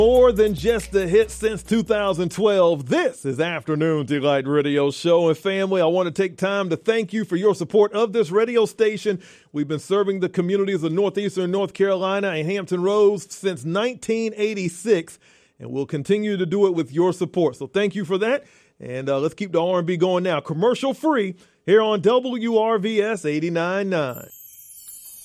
More than just a hit since 2012, this is Afternoon Delight Radio Show. And family, I want to take time to thank you for your support of this radio station. We've been serving the communities of northeastern North Carolina and Hampton Roads since 1986, and we'll continue to do it with your support. So thank you for that, and let's keep the R&B going now. Commercial free here on WRVS 89.9.